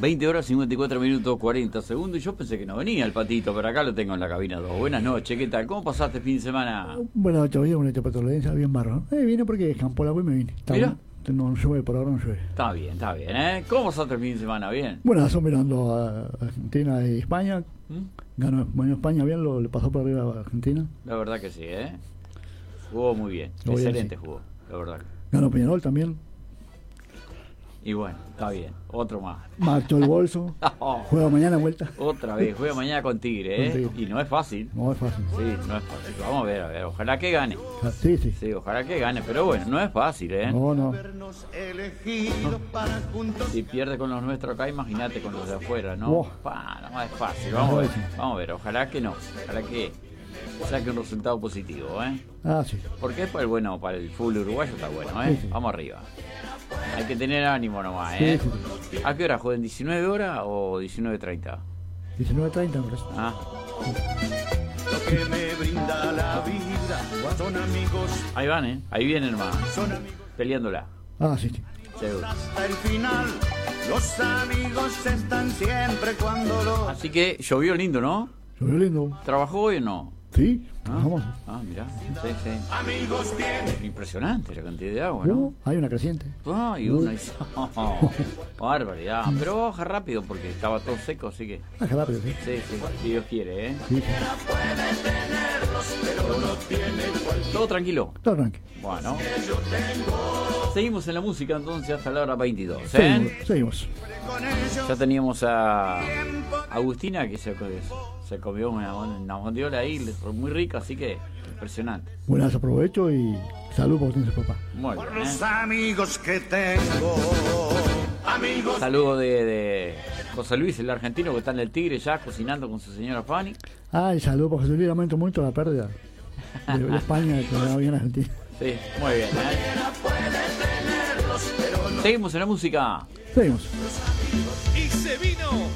20 horas 54 minutos 40 segundos. Y yo pensé que no venía el Patito, pero acá lo tengo en la cabina 2. Buenas noches, ¿qué tal? ¿Cómo pasaste el fin de semana? Buenas noches, hoy una petrolencia bien barro. Vine porque escampó el agua y me vine. Mira. No llueve, por ahora no llueve. Está bien, ¿eh? ¿Cómo pasaste el fin de semana? ¿Bien? Bueno, estamos mirando a Argentina y España. Ganó España bien, le pasó por arriba a Argentina. La verdad que sí, ¿eh? Jugó muy bien. Lo bien, Excelente sí. jugó, la verdad. Ganó Peñarol también. Y bueno, está bien. Otro más. Marchó el bolso. Juega mañana vuelta. Otra vez, juega mañana con Tigre, ¿eh? Con Tigre. Y no es fácil. No es fácil. Sí, no es fácil. Vamos a ver. Ojalá que gane. Sí, sí. Sí, ojalá que gane. Pero bueno, no es fácil, ¿eh? No. Si pierde con los nuestros acá, imagínate con los de afuera, ¿no? Oh. No es fácil. Vamos a ver. Ojalá que no. Ojalá que saque un resultado positivo, ¿eh? Sí. Porque es bueno, para el fútbol uruguayo está bueno, ¿eh? Sí. Vamos arriba. Hay que tener ánimo nomás, ¿eh? Sí. ¿A qué hora juegan? ¿19 horas o 19:30? 19:30, me parece. Lo que me brinda la vida son amigos. Ahí van, ¿eh? Ahí vienen nomás. Son amigos. Peleándola. Sí. Seguro. Hasta el final, los amigos están siempre cuando los. Así que llovió lindo, ¿no? Llovió lindo. ¿Trabajó hoy o no? Sí, vamos. Mirá. Sí. Amigos tienen. Impresionante la cantidad de agua, ¿no? Hay una creciente. Y uno dice, barbaridad. Pero baja rápido porque estaba todo seco, así que. Baja rápido, sí. Sí, si Dios quiere, ¿eh? Sí. Todo tranquilo. Todo tranquilo. Bueno. Seguimos en la música entonces hasta la hora 22, ¿eh? Seguimos. Ya teníamos a Agustina que se comió una mondiola ahí muy rica, así que impresionante. Buenas, aprovecho y salud por tiene su papá. Muy Por bien, los ¿eh? amigos que tengo. Amigos. Saludo de José Luis, el argentino que está en el Tigre ya cocinando con su señora Fanny. Y salud por Jesús, lamento mucho la pérdida de España que le va bien a Argentina. Sí, muy bien, ¿eh? Seguimos en la música. Seguimos. Y se vino